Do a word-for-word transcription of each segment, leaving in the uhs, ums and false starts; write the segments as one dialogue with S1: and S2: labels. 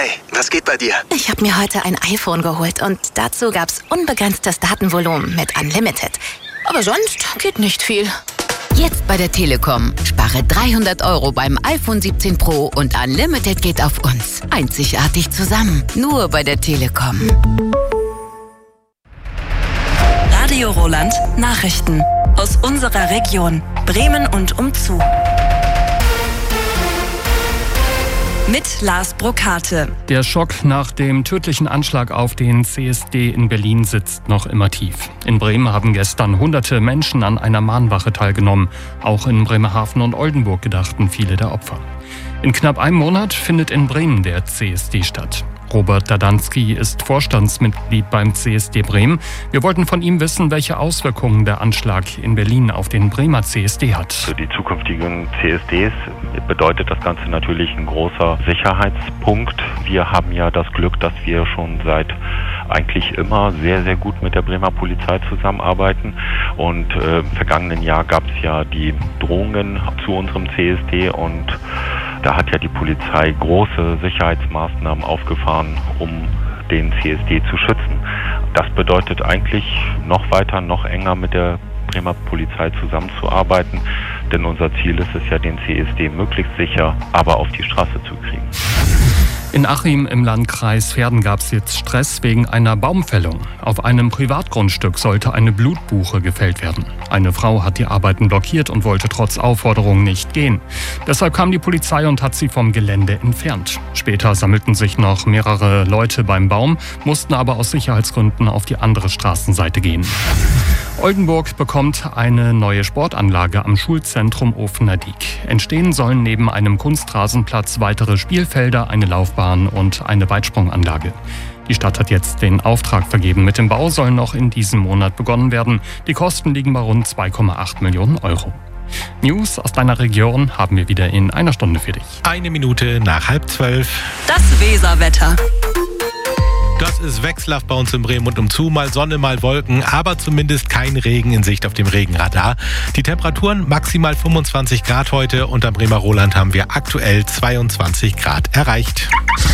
S1: Hey, was geht bei dir?
S2: Ich habe mir heute ein iPhone geholt und dazu gab's unbegrenztes Datenvolumen mit Unlimited. Aber sonst geht nicht viel.
S3: Jetzt bei der Telekom. Spare dreihundert Euro beim iPhone siebzehn Pro und Unlimited geht auf uns. Einzigartig zusammen. Nur bei der Telekom.
S4: Radio Roland Nachrichten. Aus unserer Region. Bremen und umzu. Mit Lars Brokate.
S5: Der Schock nach dem tödlichen Anschlag auf den C S D in Berlin sitzt noch immer tief. In Bremen haben gestern hunderte Menschen an einer Mahnwache teilgenommen. Auch in Bremerhaven und Oldenburg gedachten viele der Opfer. In knapp einem Monat findet in Bremen der C S D statt. Robert Dadanski ist Vorstandsmitglied beim C S D Bremen. Wir wollten von ihm wissen, welche Auswirkungen der Anschlag in Berlin auf den Bremer C S D hat.
S6: Für die zukünftigen C S Ds bedeutet das Ganze natürlich ein großer Sicherheitspunkt. Wir haben ja das Glück, dass wir schon seit eigentlich immer sehr, sehr gut mit der Bremer Polizei zusammenarbeiten. Und äh, im vergangenen Jahr gab es ja die Drohungen zu unserem C S D und da hat ja die Polizei große Sicherheitsmaßnahmen aufgefahren, um den C S D zu schützen. Das bedeutet eigentlich noch weiter, noch enger mit der Bremer Polizei zusammenzuarbeiten, denn unser Ziel ist es ja, den C S D möglichst sicher, aber auf die Straße zu kriegen.
S5: In Achim im Landkreis Verden gab es jetzt Stress wegen einer Baumfällung. Auf einem Privatgrundstück sollte eine Blutbuche gefällt werden. Eine Frau hat die Arbeiten blockiert und wollte trotz Aufforderung nicht gehen. Deshalb kam die Polizei und hat sie vom Gelände entfernt. Später sammelten sich noch mehrere Leute beim Baum, mussten aber aus Sicherheitsgründen auf die andere Straßenseite gehen. Oldenburg bekommt eine neue Sportanlage am Schulzentrum Ofener Diek. Entstehen sollen neben einem Kunstrasenplatz weitere Spielfelder, eine Laufbahn und eine Weitsprunganlage. Die Stadt hat jetzt den Auftrag vergeben. Mit dem Bau soll noch in diesem Monat begonnen werden. Die Kosten liegen bei rund zwei Komma acht Millionen Euro. News aus deiner Region haben wir wieder in einer Stunde für dich.
S7: Eine Minute nach halb zwölf.
S4: Das Weserwetter.
S7: Das ist wechselhaft bei uns in Bremen und umzu. Mal Sonne, mal Wolken, aber zumindest kein Regen in Sicht auf dem Regenradar. Die Temperaturen maximal fünfundzwanzig Grad heute und am Bremer Roland haben wir aktuell zweiundzwanzig Grad erreicht.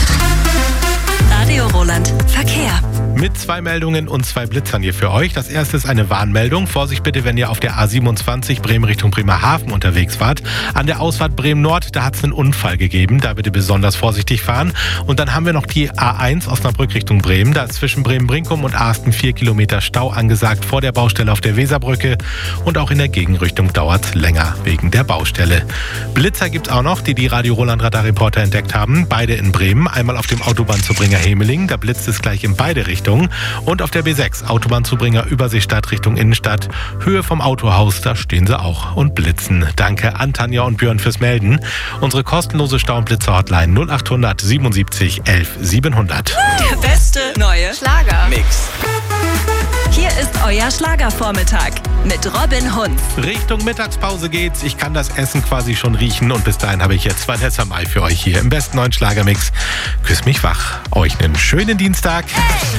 S4: Radio Roland Verkehr.
S7: Mit zwei Meldungen und zwei Blitzern hier für euch. Das erste ist eine Warnmeldung. Vorsicht bitte, wenn ihr auf der A siebenundzwanzig Bremen Richtung Bremerhaven unterwegs wart. An der Ausfahrt Bremen Nord, da hat es einen Unfall gegeben. Da bitte besonders vorsichtig fahren. Und dann haben wir noch die A eins Osnabrück Richtung Bremen. Da ist zwischen Bremen-Brinkum und Asten vier Kilometer Stau angesagt vor der Baustelle auf der Weserbrücke. Und auch in der Gegenrichtung dauert es länger wegen der Baustelle. Blitzer gibt es auch noch, die die Radio Roland Radarreporter entdeckt haben. Beide in Bremen. Einmal auf dem Autobahnzubringer Hemeling. Da blitzt es gleich in beide Richtungen. Und auf der B sechs, Autobahnzubringer Überseestadt Richtung Innenstadt. Höhe vom Autohaus, da stehen sie auch und blitzen. Danke an Tanja und Björn fürs Melden. Unsere kostenlose Stau- und Blitzer-Hotline null acht siebenundsiebzig elf siebenhundert.
S4: Der beste neue
S1: Mix.
S4: Hier ist euer Schlagervormittag mit Robin Hunz.
S7: Richtung Mittagspause geht's. Ich kann das Essen quasi schon riechen und bis dahin habe ich jetzt Vanessa Mai für euch hier im besten neuen Schlagermix. Küss mich wach. Euch einen schönen Dienstag.